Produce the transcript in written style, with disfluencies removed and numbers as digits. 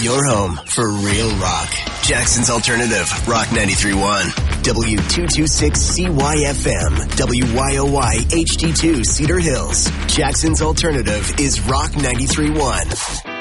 your home for real rock. Jackson's Alternative, Rock 93.1. W226CYFM, WYOY HD2 Cedar Hills. Jackson's Alternative is Rock 93.1.